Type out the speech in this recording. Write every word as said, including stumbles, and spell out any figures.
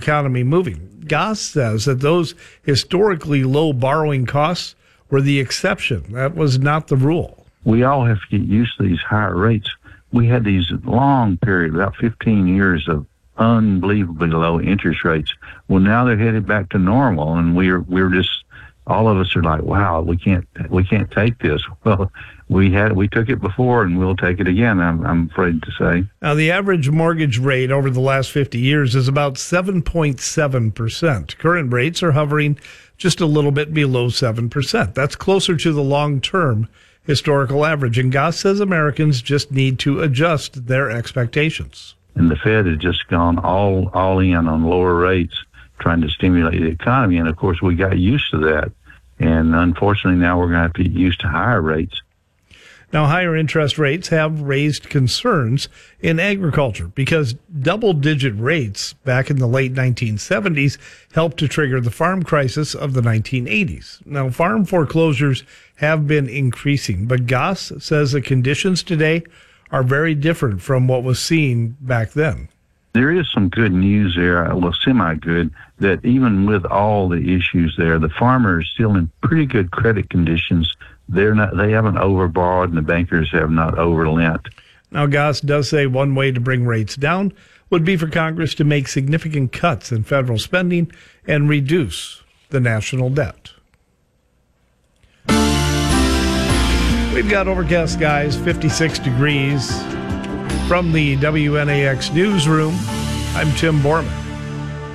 economy moving. Goss says that those historically low borrowing costs were the exception. That was not the rule. We all have to get used to these higher rates. We had these long periods, about fifteen years of unbelievably low interest rates. Well, now they're headed back to normal, and we're we're just all of us are like, wow, we can't we can't take this. Well, we had we took it before, and we'll take it again. I'm I'm afraid to say. Now, the average mortgage rate over the last fifty years is about seven point seven percent. Current rates are hovering just a little bit below seven percent. That's closer to the long-term historical average. And Goss says Americans just need to adjust their expectations. And the Fed has just gone all all in on lower rates, trying to stimulate the economy. And, of course, we got used to that. And, unfortunately, now we're going to have to get used to higher rates. Now, higher interest rates have raised concerns in agriculture because double-digit rates back in the late nineteen seventies helped to trigger the farm crisis of the nineteen eighties. Now, farm foreclosures have been increasing, but Goss says the conditions today are very different from what was seen back then. There is some good news there, well, semi-good, that even with all the issues there, the farmer is still in pretty good credit conditions. They're not, they haven't overborrowed, and the bankers have not overlent. Now, Goss does say one way to bring rates down would be for Congress to make significant cuts in federal spending and reduce the national debt. We've got overcast skies, fifty-six degrees. From the W N A X newsroom, I'm Tim Borman.